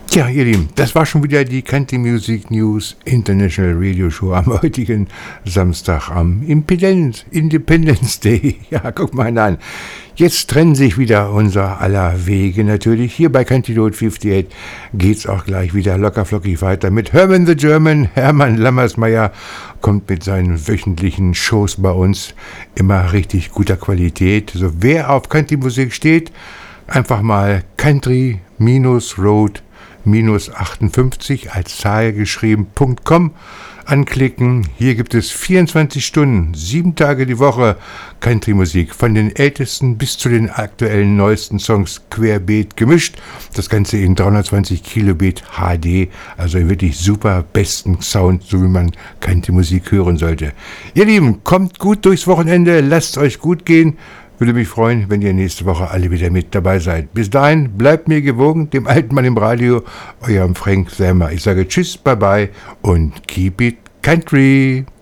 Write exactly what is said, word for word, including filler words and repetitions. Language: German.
Tja, ihr Lieben, das war schon wieder die Country Music News International Radio Show am heutigen Samstag, am Independence, Independence Day. Ja, guck mal an. Jetzt trennen sich wieder unser aller Wege natürlich. Hier bei Country Road achtundfünfzig geht's auch gleich wieder lockerflockig weiter mit Herman the German. Hermann Lammersmeyer kommt mit seinen wöchentlichen Shows bei uns. Immer richtig guter Qualität. So, wer auf Country-Musik steht, einfach mal country-road achtundfünfzig als Zahl geschrieben .com anklicken. Hier gibt es vierundzwanzig Stunden, sieben Tage die Woche Country-Musik, von den ältesten bis zu den aktuellen neuesten Songs querbeet gemischt. Das Ganze in dreihundertzwanzig Kilobit H D, also in wirklich super besten Sound, so wie man Country-Musik hören sollte. Ihr Lieben, kommt gut durchs Wochenende, lasst euch gut gehen. Würde mich freuen, wenn ihr nächste Woche alle wieder mit dabei seid. Bis dahin, bleibt mir gewogen, dem alten Mann im Radio, eurem Frank Selmer. Ich sage Tschüss, Bye-bye und keep it country.